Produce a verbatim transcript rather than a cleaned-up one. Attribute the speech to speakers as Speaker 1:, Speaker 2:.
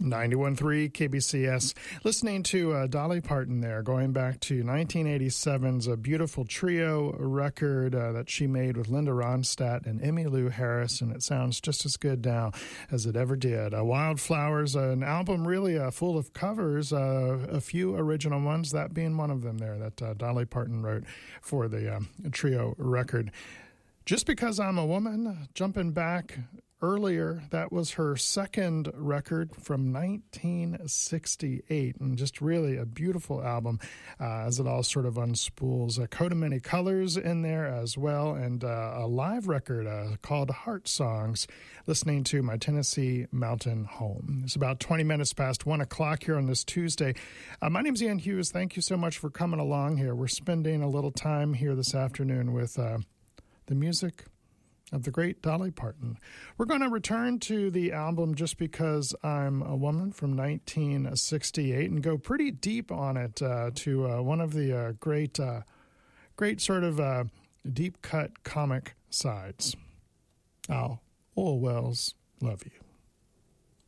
Speaker 1: ninety-one point three K B C S. Listening to uh, Dolly Parton there, going back to nineteen eighty-seven's A Beautiful Trio record uh, that she made with Linda Ronstadt and Emmylou Harris, and it sounds just as good now as it ever did. Uh, Wildflowers, uh, an album really uh, full of covers, uh, a few original ones, that being one of them there that uh, Dolly Parton wrote for the um, trio record. Just Because I'm a Woman, jumping back earlier, that was her second record from nineteen sixty-eight, and just really a beautiful album uh, as it all sort of unspools. A coat of many colors in there as well, and uh, a live record uh, called Heart Songs, listening to My Tennessee Mountain Home. It's about twenty minutes past one o'clock here on this Tuesday. Uh, my name's Ian Hughes. Thank you so much for coming along here. We're spending a little time here this afternoon with uh, the music of the great Dolly Parton. We're going to return to the album Just Because I'm a Woman from nineteen sixty-eight and go pretty deep on it uh, to uh, one of the uh, great, uh, great sort of uh, deep-cut comic sides. I'll always love you.